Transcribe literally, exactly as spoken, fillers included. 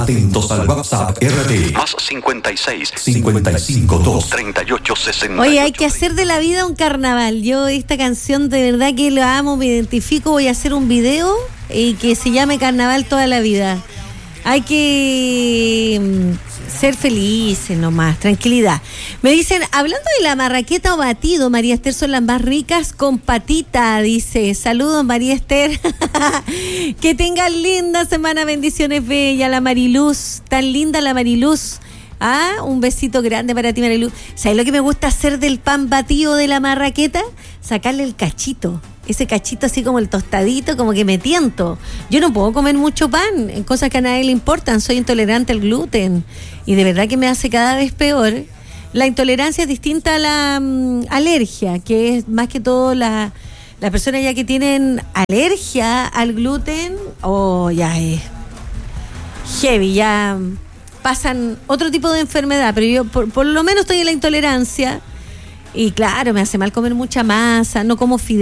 Atentos al WhatsApp R T. Más cincuenta y seis, cincuenta y cinco, dos. treinta y ocho, sesenta y ocho. Oye, hay que hacer de la vida un carnaval. Yo esta canción de verdad que la amo, me identifico, voy a hacer un video y que se llame Carnaval toda la vida. Hay que mm, ser felices nomás, tranquilidad. Me dicen, hablando de la marraqueta o batido, María Esther, son las más ricas con patita, dice. Saludos, María Esther. Que tengan linda semana, bendiciones, bella, la Mariluz, tan linda la Mariluz. Ah, un besito grande para ti, Mariluz. ¿Sabes lo que me gusta hacer del pan batido de la marraqueta? Sacarle el cachito. Ese cachito así como el tostadito, como que me tiento. Yo no puedo comer mucho pan, en cosas que a nadie le importan. Soy intolerante al gluten y de verdad que me hace cada vez peor. La intolerancia es distinta a la um, alergia, que es más que todo la, las personas ya que tienen alergia al gluten, o oh, ya es heavy, ya pasan otro tipo de enfermedad, pero yo por, por lo menos estoy en la intolerancia y claro, me hace mal comer mucha masa, no como fideos.